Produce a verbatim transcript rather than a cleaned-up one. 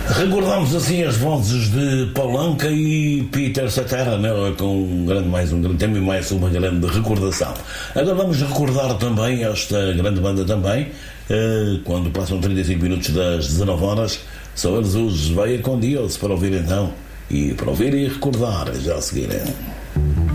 Recordamos assim as vozes de Palanca e Peter Cetera, né? Com um grande, mais um grande tema e mais uma grande recordação. Agora vamos recordar também esta grande banda também, eh, quando passam trinta e cinco minutos das dezanove horas, são eles os Veia com Deus para ouvir então, e para ouvir e recordar já a seguir.